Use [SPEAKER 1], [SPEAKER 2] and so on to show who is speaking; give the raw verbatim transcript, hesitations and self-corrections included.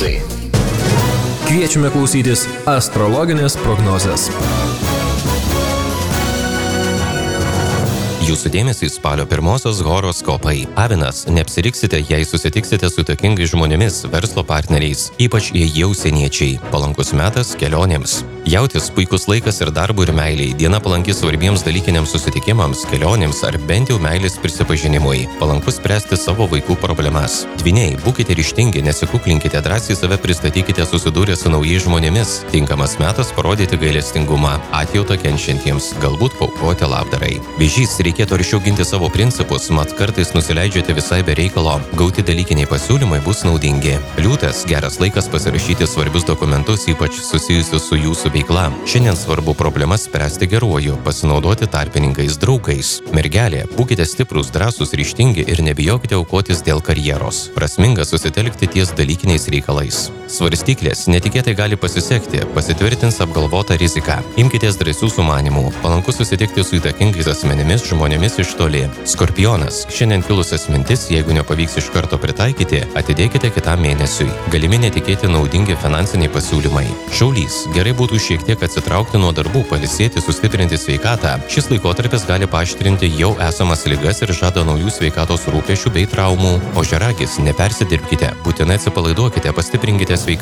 [SPEAKER 1] prognozė.
[SPEAKER 2] Kviečiame klausytis astrologinės prognozės.
[SPEAKER 3] Jūsų dėmesį spalio pirmosios horoskopai. Avinas, neapsiriksite, jei susitiksite su įtakingais žmonėmis, verslo partneriais, ypač jei jie užsieniečiai. Palankus metas kelionėms. Jautis, puikus laikas ir darbui ir meiliai. Diena palanki svarbiems dalykiniams susitikimams, kelionėms ar bent jau meilės prisipažinimui. Palankus spręsti savo vaikų problemas. Dvyniai, būkite ryžtingi, nesikuklinkite, drąsiai save pristatykite susidūrę su naujais žmonėmis. Tinkamas metas parodyti gailestingumą, atjautą kenčiantiems, galbūt paaukoti labdarai. Vėžys, reikėtų aršiau ginti savo principus, mat kartais nusileidžiate visai be reikalo. Gauti dalykiniai pasiūlymai bus naudingi. Liūtas, geras laikas pasirašyti svarbius dokumentus, ypač susijusius su jūsų veikla. Šiandien svarbu problemas spręsti geruoju, pasinaudoti tarpininkais, draugais. Mergelė, būkite stiprūs, drąsūs, ryžtingi ir nebijokite aukotis dėl karjeros. Prasminga susitelkti ties dalykiniais reikalais. Svarstyklės, netikėtai gali pasisekti, pasitvirtins apgalvotą riziką. Imkitės drąsių sumanimų, palanku susitikti su įtakingais asmenimis, žmonėmis iš toli. Skorpionas, šiandien kilusias mintis, jeigu nepavyks iš karto pritaikyti, atidėkite kitam mėnesiui. Galimi netikėti naudingi finansiniai pasiūlymai. Šaulys, gerai būtų šiek tiek atsitraukti nuo darbų, pailsėti, sustiprinti sveikatą. Šis laikotarpis gali paaštrinti jau esamas ligas ir žada naujų sveikatos rūpesčių bei traumų. Ožiaragis, nepersidirbkite, būtinai atsipalaiduokite, pastiprinkite sveikatą.